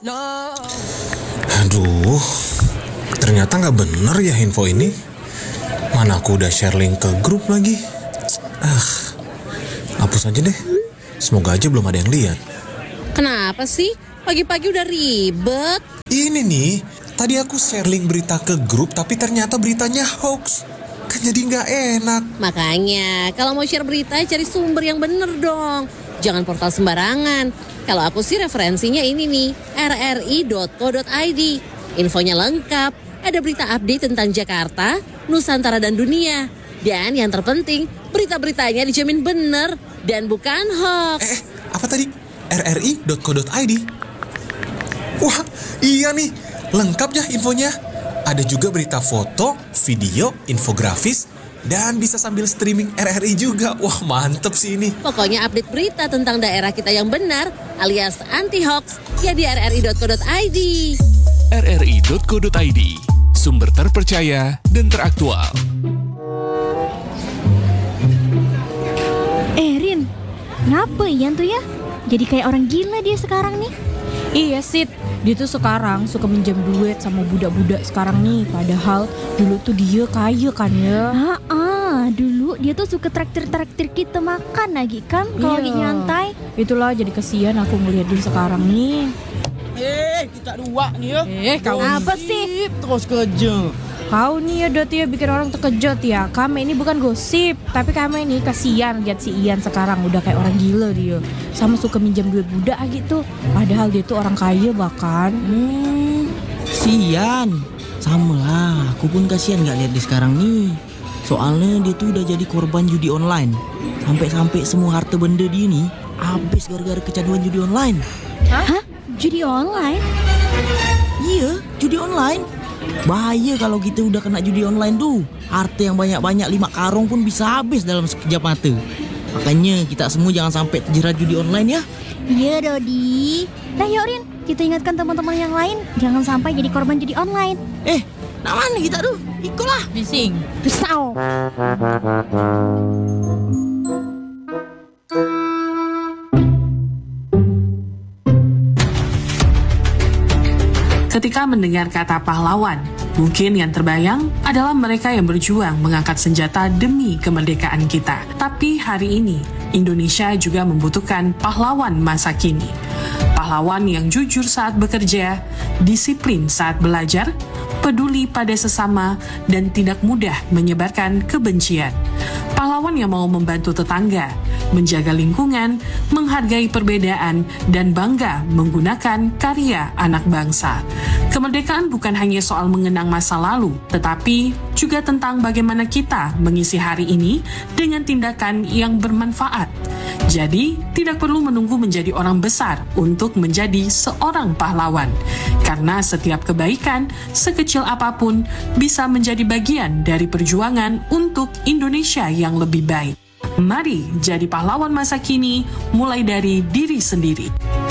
Aduh, ternyata nggak bener ya info ini. Mana aku udah share link ke grup lagi. Hapus aja deh. Semoga aja belum ada yang lihat. Kenapa sih? Pagi-pagi udah ribet. Ini nih, tadi aku share link berita ke grup tapi ternyata beritanya hoax. Kan jadi nggak enak. Makanya, kalau mau share berita, cari sumber yang bener dong. Jangan portal sembarangan. Kalau aku sih referensinya ini nih, rri.co.id. Infonya lengkap, ada berita update tentang Jakarta, Nusantara dan dunia. Dan yang terpenting, berita-beritanya dijamin bener dan bukan hoax. Apa tadi? rri.co.id? Wah, iya nih, lengkap ya infonya. Ada juga berita foto, video, infografis, dan bisa sambil streaming RRI juga. Wah, mantep sih ini. Pokoknya update berita tentang daerah kita yang benar alias anti-hoax ya di rri.co.id. rri.co.id, sumber terpercaya dan teraktual. Rin, kenapa Ian tuh ya? Jadi kayak orang gila dia sekarang nih. Iya Sid, dia tuh sekarang suka minjem duit sama budak-budak sekarang nih. Padahal dulu tuh dia kaya kan ya. Dulu dia tuh suka traktir-traktir kita makan lagi kan kalau lagi nyantai. Itulah jadi kesian aku ngeliat dia sekarang nih. Kita dua nih ya. Kau Apa sih? Terus kerja. Kau nih ya Dot ya bikin orang terkejut ya. Kami ini bukan gosip, tapi kami ini kasihan lihat si Ian sekarang udah kayak orang gila dia. Sama suka minjem duit budak gitu. Padahal dia tuh orang kaya bahkan. Sian. Sama lah, aku pun kasihan gak lihat dia sekarang nih. Soalnya dia tuh udah jadi korban judi online. Sampai-sampai semua harta benda dia nih habis gara-gara kecanduan judi online. Hah? Judi online? Iya, judi online. Bahaya kalau kita udah kena judi online tuh. Harta yang banyak-banyak 5 karung pun bisa habis dalam sekejap mata. Makanya kita semua jangan sampai terjerat judi online ya. Iya Dodi. Nah yuk Rin, kita ingatkan teman-teman yang lain jangan sampai jadi korban judi online. Nak mana kita tuh? Ikutlah. Bising. Risau. Ketika mendengar kata pahlawan, mungkin yang terbayang adalah mereka yang berjuang mengangkat senjata demi kemerdekaan kita. Tapi hari ini, Indonesia juga membutuhkan pahlawan masa kini. Pahlawan yang jujur saat bekerja, disiplin saat belajar, peduli pada sesama, dan tidak mudah menyebarkan kebencian. Pahlawan yang mau membantu tetangga, menjaga lingkungan, menghargai perbedaan, dan bangga menggunakan karya anak bangsa. Kemerdekaan bukan hanya soal mengenang masa lalu, tetapi juga tentang bagaimana kita mengisi hari ini dengan tindakan yang bermanfaat. Jadi, tidak perlu menunggu menjadi orang besar untuk menjadi seorang pahlawan. Karena setiap kebaikan, sekecil apapun, bisa menjadi bagian dari perjuangan untuk Indonesia yang lebih baik. Mari jadi pahlawan masa kini, mulai dari diri sendiri.